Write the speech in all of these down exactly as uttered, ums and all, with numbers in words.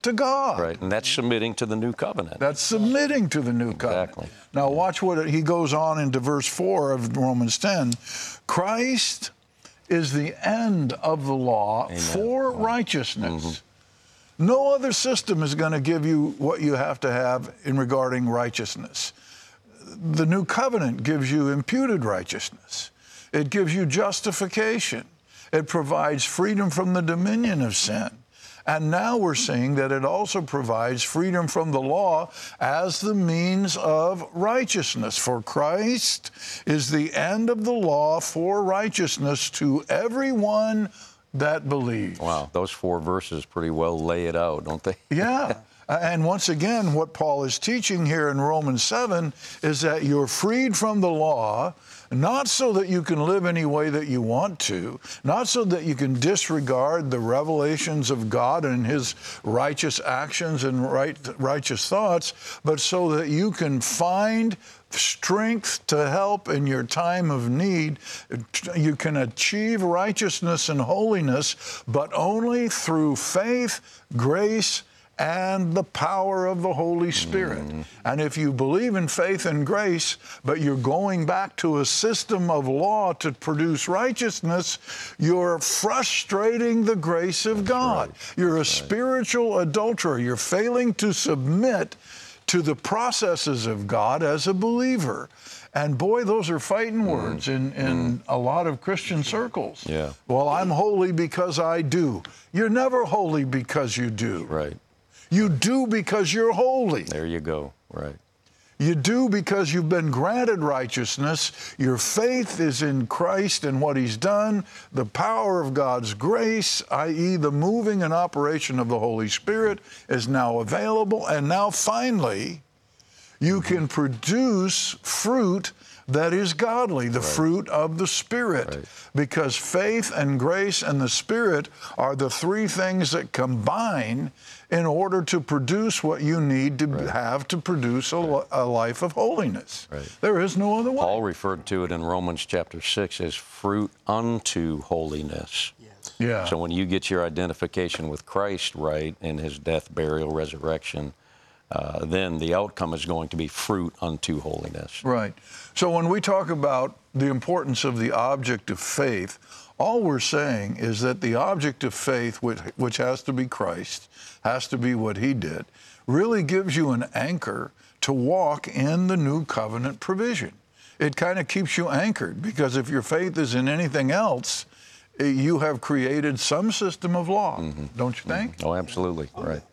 to God. Right, and that's submitting to the new covenant. That's submitting to the new covenant. Exactly. Now watch what he goes on into verse four of Romans ten. Christ is the end of the law Amen. for righteousness. Mm-hmm. No other system is going to give you what you have to have in regarding righteousness. The new covenant gives you imputed righteousness. It gives you justification. It provides freedom from the dominion of sin. And now we're seeing that it also provides freedom from the law as the means of righteousness. For Christ is the end of the law for righteousness to everyone that believes. Wow, those four verses pretty well lay it out, don't they? Yeah. And once again, what Paul is teaching here in Romans seven is that you're freed from the law, not so that you can live any way that you want to, not so that you can disregard the revelations of God and His righteous actions and right, righteous thoughts, but so that you can find strength to help in your time of need. You can achieve righteousness and holiness, but only through faith, grace, and the power of the Holy Spirit. Mm. And if you believe in faith and grace, but you're going back to a system of law to produce righteousness, you're frustrating the grace of That's God. Right. You're a That's spiritual right. adulterer. You're failing to submit to the processes of God as a believer. And boy, those are fighting mm. words in, in mm. a lot of Christian circles. Yeah. Well, I'm holy because I do. You're never holy because you do. Right. You do because you're holy. There you go, right. You do because you've been granted righteousness. Your faith is in Christ and what He's done. The power of God's grace, that is the moving and operation of the Holy Spirit, is now available. And now finally, you can produce fruit that is godly, the right. fruit of the Spirit. Right. Because faith and grace and the Spirit are the three things that combine in order to produce what you need to right. have to produce a, right. a life of holiness. Right. There is no other way. Paul referred to it in Romans chapter six as fruit unto holiness. Yes. Yeah. So when you get your identification with Christ right in His death, burial, resurrection, Uh, then the outcome is going to be fruit unto holiness. Right. So when we talk about the importance of the object of faith, all we're saying is that the object of faith, which, which has to be Christ, has to be what He did, really gives you an anchor to walk in the new covenant provision. It kind of keeps you anchored, because if your faith is in anything else, you have created some system of law, mm-hmm. don't you think? Mm-hmm. Oh, absolutely. Oh. Right.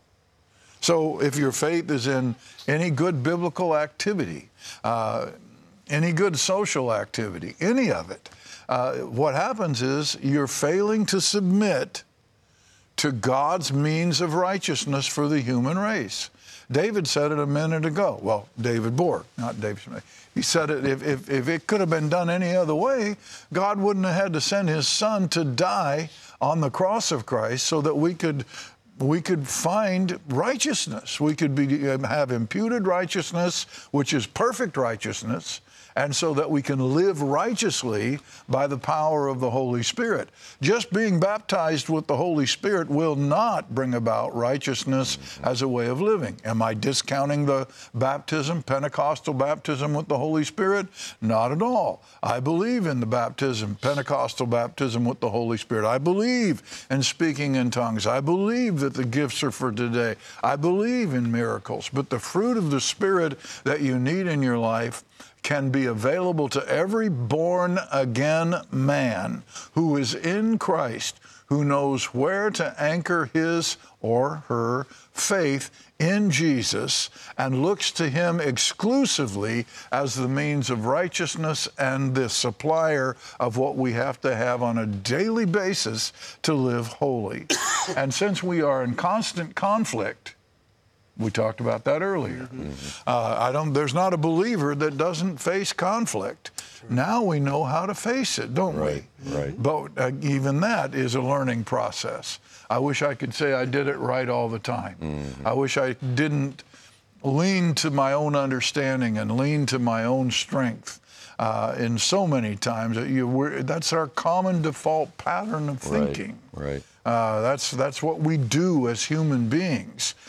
So if your faith is in any good biblical activity, uh, any good social activity, any of it, uh, what happens is you're failing to submit to God's means of righteousness for the human race. David said it a minute ago. Well, David Borg, not David Smith. He said it, if, if, if it could have been done any other way, God wouldn't have had to send His Son to die on the cross of Christ so that we could we could find righteousness. We could be, have imputed righteousness, which is perfect righteousness, and so that we can live righteously by the power of the Holy Spirit. Just being baptized with the Holy Spirit will not bring about righteousness as a way of living. Am I discounting the baptism, Pentecostal baptism with the Holy Spirit? Not at all. I believe in the baptism, Pentecostal baptism with the Holy Spirit. I believe in speaking in tongues. I believe that the gifts are for today. I believe in miracles. But the fruit of the Spirit that you need in your life can be available to every born-again man who is in Christ, who knows where to anchor his or her faith in Jesus and looks to Him exclusively as the means of righteousness and the supplier of what we have to have on a daily basis to live holy. And since we are in constant conflict, we talked about that earlier. Mm-hmm. Uh, I don't. There's not a believer that doesn't face conflict. Sure. Now we know how to face it, don't right, we? Right. But uh, even that is a learning process. I wish I could say I did it right all the time. Mm-hmm. I wish I didn't lean to my own understanding and lean to my own strength. Uh, in so many times, that you, we're, that's our common default pattern of thinking. Right. Right. Uh, that's that's what we do as human beings.